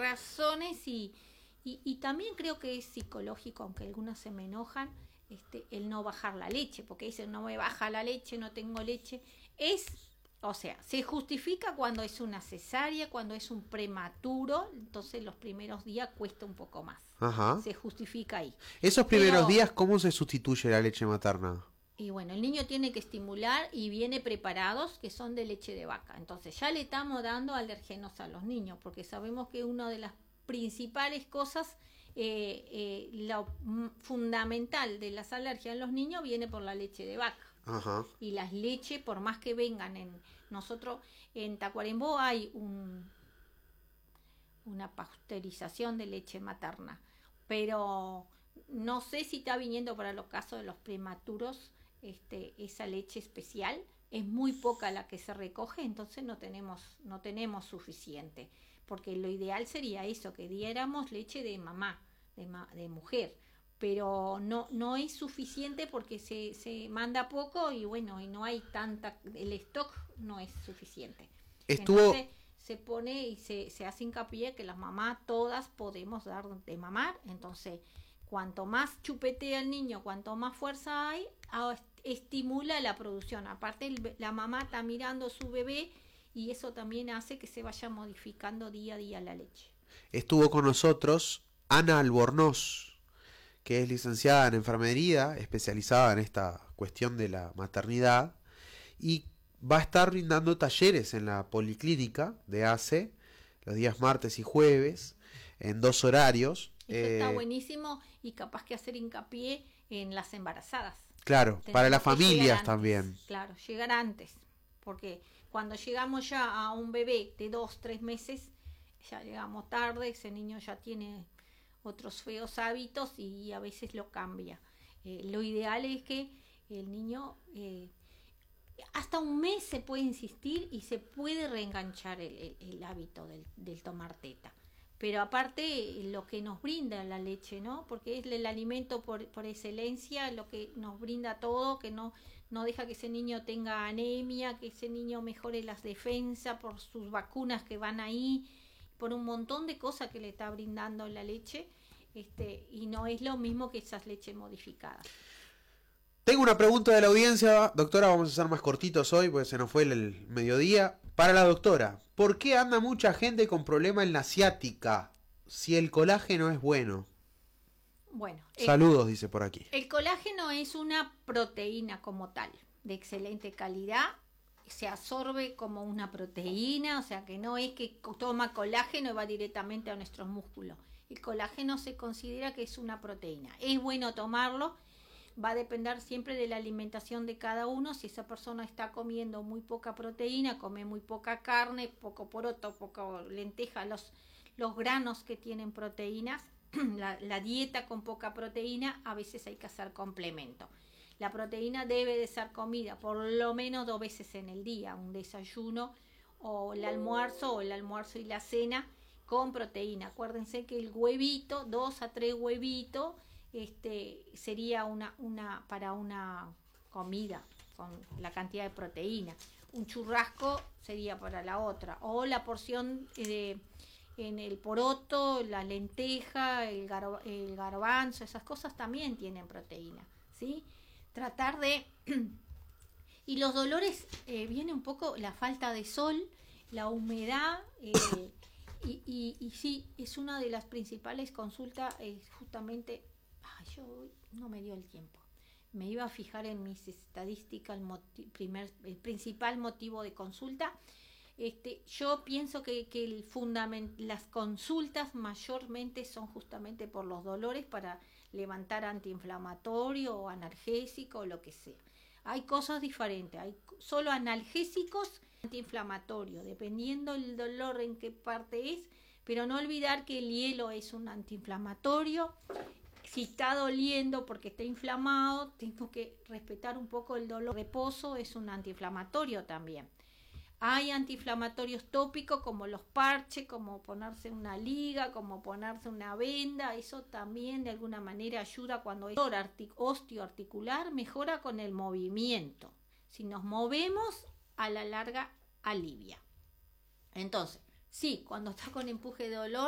razones y también creo que es psicológico, aunque algunas se me enojan, el no bajar la leche, porque dicen no me baja la leche, no tengo leche. O sea, se justifica cuando es una cesárea, cuando es un prematuro, entonces los primeros días cuesta un poco más. Ajá. Se justifica ahí. Esos primeros días, ¿cómo se sustituye la leche materna? Y bueno, el niño tiene que estimular y viene preparados que son de leche de vaca. Entonces ya le estamos dando alergenos a los niños, porque sabemos que una de las principales cosas, lo fundamental de las alergias en los niños viene por la leche de vaca. Ajá. Y las leches, por más que vengan nosotros en Tacuarembó hay una pasteurización de leche materna, pero no sé si está viniendo para los casos de los prematuros esa leche especial. Es muy poca la que se recoge, entonces no tenemos suficiente, porque lo ideal sería eso, que diéramos leche de mamá, de mujer, pero no es suficiente porque se manda poco y bueno, y no hay el stock no es suficiente. Entonces se pone y se hace hincapié que las mamás todas podemos dar de mamar, entonces cuanto más chupetea el niño, cuanto más fuerza hay, estimula la producción. Aparte la mamá está mirando su bebé y eso también hace que se vaya modificando día a día la leche. Estuvo con nosotros Ana Albornoz, que es licenciada en enfermería, especializada en esta cuestión de la maternidad, y va a estar brindando talleres en la policlínica de ACE los días martes y jueves en 2 horarios. Eso está buenísimo y capaz que hacer hincapié en las embarazadas. Claro, Tenemos para las familias antes, también. Claro, llegar antes, porque cuando llegamos ya a un bebé de 2-3 meses, ya llegamos tarde, ese niño ya tiene otros feos hábitos y a veces lo cambia. Lo ideal es que el niño hasta un mes se puede insistir y se puede reenganchar el hábito del tomar teta. Pero aparte lo que nos brinda la leche, ¿no? Porque es el alimento por excelencia, lo que nos brinda todo, que no deja que ese niño tenga anemia, que ese niño mejore las defensas por sus vacunas que van ahí, por un montón de cosas que le está brindando la leche, y no es lo mismo que esas leches modificadas. Tengo una pregunta de la audiencia, doctora, vamos a ser más cortitos hoy porque se nos fue el mediodía. Para la doctora, ¿por qué anda mucha gente con problema en la ciática si el colágeno es bueno? Bueno, saludos, dice por aquí. El colágeno es una proteína como tal, de excelente calidad, se absorbe como una proteína, o sea que no es que toma colágeno y va directamente a nuestros músculos. El colágeno se considera que es una proteína. Es bueno tomarlo. Va a depender siempre de la alimentación de cada uno. Si esa persona está comiendo muy poca proteína, come muy poca carne, poco poroto, poco lenteja, los granos que tienen proteínas, la dieta con poca proteína, a veces hay que hacer complemento. La proteína debe de ser comida por lo menos 2 veces en el día, un desayuno o el almuerzo y la cena con proteína. Acuérdense que el huevito, 2 a 3 huevitos, sería para una comida con la cantidad de proteína. Un churrasco sería para la otra, o la porción en el poroto, la lenteja, el garbanzo, esas cosas también tienen proteína, ¿sí? Tratar de y los dolores viene un poco la falta de sol, la humedad, y sí, es una de las principales consultas, justamente. Yo no me dio el tiempo. Me iba a fijar en mis estadísticas, el principal motivo de consulta. Yo pienso que las consultas mayormente son justamente por los dolores para levantar antiinflamatorio o analgésico o lo que sea. Hay cosas diferentes, hay solo analgésicos, antiinflamatorio, dependiendo el dolor en qué parte es, pero no olvidar que el hielo es un antiinflamatorio. Si está doliendo porque está inflamado, tengo que respetar un poco el dolor. Reposo es un antiinflamatorio también. Hay antiinflamatorios tópicos como los parches, como ponerse una liga, como ponerse una venda. Eso también de alguna manera ayuda cuando hay dolor osteoarticular, mejora con el movimiento. Si nos movemos, a la larga alivia. Entonces, sí, cuando está con empuje de dolor,